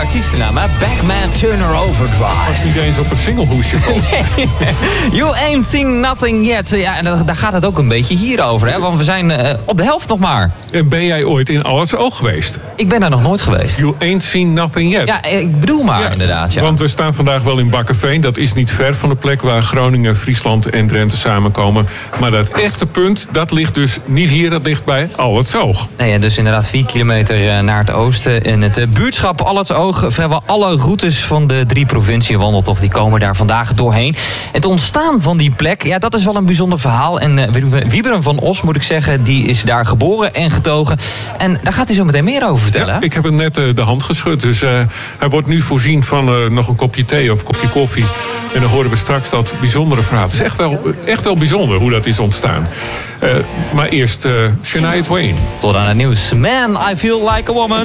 artiestennaam, hè? Backman Turner Overdrive. Was niet eens op een singlehoesje. You ain't seen nothing yet. Ja, en daar gaat het ook een beetje hier over, hè? Want we zijn op de helft nog maar. En ben jij ooit in Allertsoog geweest? Ik ben daar nog nooit geweest. You ain't seen nothing yet. Ja, ik bedoel maar inderdaad. Ja. Want we staan vandaag wel in Bakkeveen. Dat is niet ver van de plek waar Groningen, Friesland en Drenthe samenkomen. Maar dat echte punt, dat ligt dus niet hier. Dat ligt bij Allertsoog. Nee, dus inderdaad 4 kilometer naar het oosten. In het buurtschap Allertsoog. Vrijwel alle routes van de 3 provinciën wandeltocht die komen daar vandaag doorheen. Het ontstaan van die plek, ja, dat is wel een bijzonder verhaal. En Wieberen van Os, moet ik zeggen, die is daar geboren en getogen. En daar gaat hij zo meteen meer over vertellen. Ja, ik heb hem net de hand geschud. Dus hij wordt nu voorzien van nog een kopje thee of een kopje koffie. En dan horen we straks dat bijzondere verhaal. Het is echt wel bijzonder hoe dat is ontstaan. Maar eerst Shania Twain. Tot aan het nieuws. Man, I feel like a woman.